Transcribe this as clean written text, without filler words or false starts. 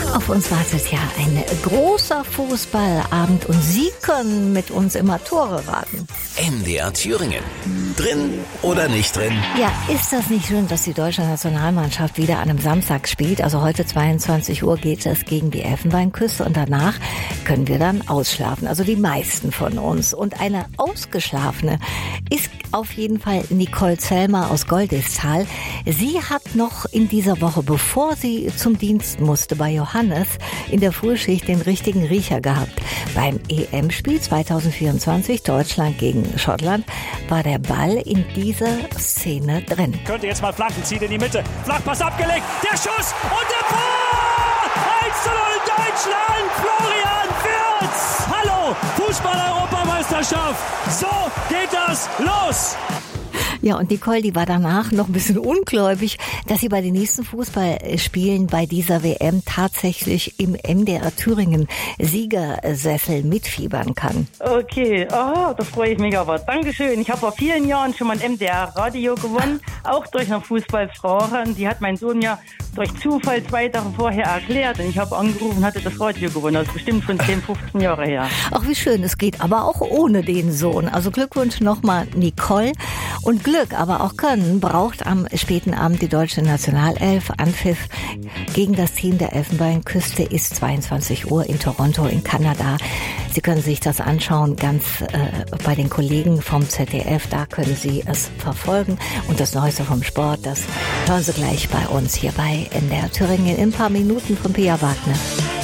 Auf uns wartet ja ein großer Fußballabend und Sie können mit uns immer Tore raten. MDR Thüringen. Drin oder nicht drin? Ja, ist das nicht schön, dass die deutsche Nationalmannschaft wieder an einem Samstag spielt? Also heute 22 Uhr geht es gegen die Elfenbeinküste und danach können wir dann ausschlafen. Also die meisten von uns. Und eine ausgeschlafene ist auf jeden Fall Nicole Zellmer aus Goldisthal. Sie hat noch in dieser Woche, bevor sie zum Dienst musste bei Johannes, in der Frühschicht den richtigen Riecher gehabt. Beim EM-Spiel 2024 Deutschland gegen Schottland war der Ball in dieser Szene drin. Könnte jetzt mal flanken, zieht in die Mitte. Flachpass abgelegt, der Schuss und der Tor! 1:0 Deutschland, Florian Wirtz! Hallo, Fußball-Europameisterschaft! So geht das los! Ja, und Nicole, die war danach noch ein bisschen ungläubig, dass sie bei den nächsten Fußballspielen bei dieser WM tatsächlich im MDR Thüringen Siegersessel mitfiebern kann. Okay, da freue ich mich aber. Dankeschön. Ich habe vor vielen Jahren schon mal ein MDR-Radio gewonnen, auch durch eine Fußballfrage. Die hat mein Sohn ja durch Zufall 2 Tage vorher erklärt. Und ich habe angerufen und hatte das Radio gewonnen. Das ist bestimmt schon 10, 15 Jahre her. Ach, wie schön. Es geht aber auch ohne den Sohn. Also Glückwunsch nochmal, Nicole. Und Glück, aber auch Können braucht am späten Abend die deutsche Nationalelf. Anpfiff gegen das Team der Elfenbeinküste ist 22 Uhr in Toronto in Kanada. Sie können sich das anschauen, ganz bei den Kollegen vom ZDF. Da können Sie es verfolgen. Und das Neueste vom Sport, das hören Sie gleich bei uns hier bei MDR Thüringen in ein paar Minuten von Pia Wagner.